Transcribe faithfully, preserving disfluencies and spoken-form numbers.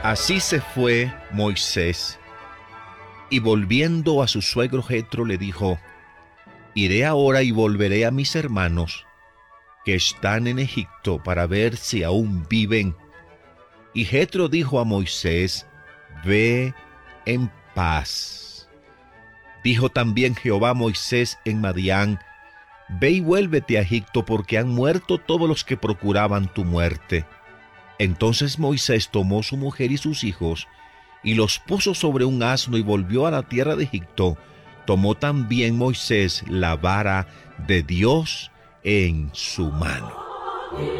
Así se fue Moisés, y volviendo a su suegro Jetro le dijo: Iré ahora y volveré a mis hermanos que están en Egipto para ver si aún viven. Y Jetro dijo a Moisés: Ve en paz. Dijo también Jehová a Moisés en Madián: Ve y vuélvete a Egipto, porque han muerto todos los que procuraban tu muerte. Entonces Moisés tomó su mujer y sus hijos, y los puso sobre un asno y volvió a la tierra de Egipto. Tomó también Moisés la vara de Dios en su mano.